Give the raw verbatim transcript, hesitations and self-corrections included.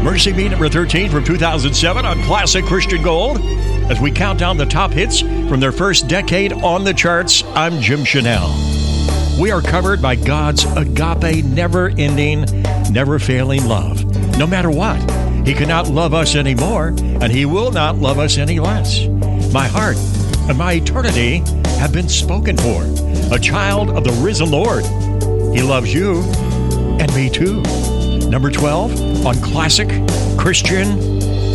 Mercy Me, number thirteen from two thousand seven on Classic Christian Gold. As we count down the top hits from their first decade on the charts, I'm Jim Chanel. We are covered by God's agape, never-ending, never-failing love. No matter what, He cannot love us anymore, and He will not love us any less. My heart and my eternity have been spoken for. A child of the risen Lord. He loves you and me too. Number twelve on Classic Christian